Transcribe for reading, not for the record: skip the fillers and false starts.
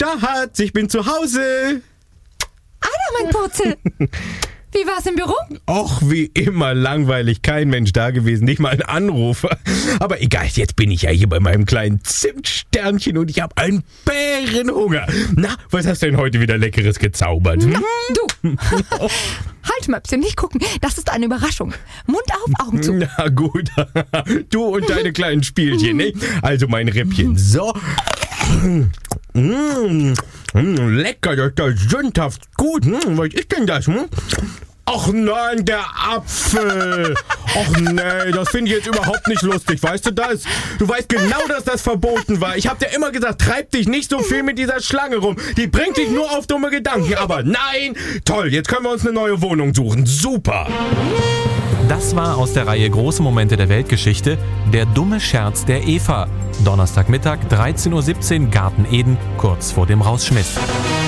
Schatz, ich bin zu Hause. Ada, mein Purzel. Wie war's im Büro? Och, wie immer langweilig. Kein Mensch da gewesen, nicht mal ein Anrufer. Aber egal, jetzt bin ich ja hier bei meinem kleinen Zimtsternchen und ich habe einen Bärenhunger. Na, was hast du denn heute wieder Leckeres gezaubert? Na, du. Halt, Möpschen, nicht gucken. Das ist eine Überraschung. Mund auf, Augen zu. Na gut, du und deine kleinen Spielchen, ne? Also mein Rippchen. So. Lecker, das ist sündhaft gut. Was ist denn das? Ach nein, der Apfel. Ach nee, das finde ich jetzt überhaupt nicht lustig. Weißt du das? Du weißt genau, dass das verboten war. Ich habe dir immer gesagt, treib dich nicht so viel mit dieser Schlange rum. Die bringt dich nur auf dumme Gedanken. Aber nein, toll, jetzt können wir uns eine neue Wohnung suchen. Super. Das war aus der Reihe Große Momente der Weltgeschichte, der dumme Scherz der Eva. Donnerstagmittag, 13:17 Uhr, Garten Eden, kurz vor dem Rausschmiss.